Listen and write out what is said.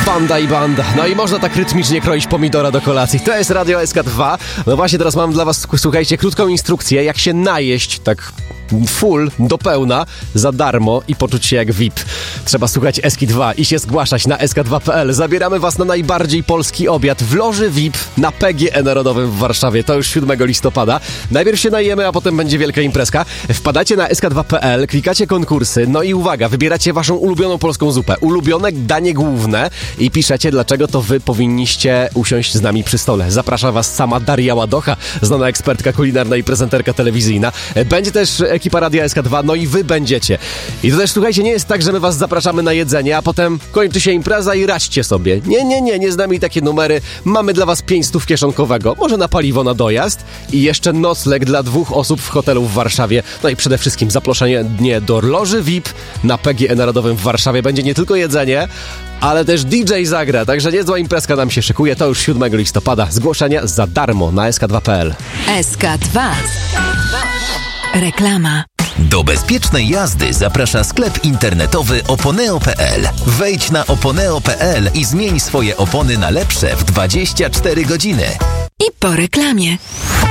Banda i banda. No i można tak rytmicznie kroić pomidora do kolacji. To jest Radio SK2. No właśnie teraz mam dla was, słuchajcie, krótką instrukcję, jak się najeść tak full, do pełna, za darmo i poczuć się jak VIP. Trzeba słuchać SK2 i się zgłaszać na sk2.pl. Zabieramy was na najbardziej polski obiad w loży VIP na PGE Narodowym w Warszawie. To już 7 listopada. Najpierw się najemy, a potem będzie wielka imprezka. Wpadacie na sk2.pl, klikacie konkursy, no i uwaga, wybieracie waszą ulubioną polską zupę, ulubione danie główne i piszecie, dlaczego to wy powinniście usiąść z nami przy stole. Zaprasza was sama Daria Ładocha, znana ekspertka kulinarna i prezenterka telewizyjna. Będzie też ekipa Radia SK2, no i wy będziecie. I to też, słuchajcie, nie jest tak, że my was zapraszamy na jedzenie, a potem kończy się impreza i radźcie sobie. Nie z nami takie numery. Mamy dla was 500 kieszonkowego, może na paliwo na dojazd i jeszcze nocleg dla 2 osób w hotelu w Warszawie. No i przede wszystkim zaproszenie do loży VIP na PGE Narodowym w Warszawie. Będzie nie tylko jedzenie, ale też DJ zagra, także niezła imprezka nam się szykuje. To już 7 listopada. Zgłoszenia za darmo na sk2.pl. SK2. Reklama. Do bezpiecznej jazdy zaprasza sklep internetowy oponeo.pl. Wejdź na oponeo.pl i zmień swoje opony na lepsze w 24 godziny. I po reklamie.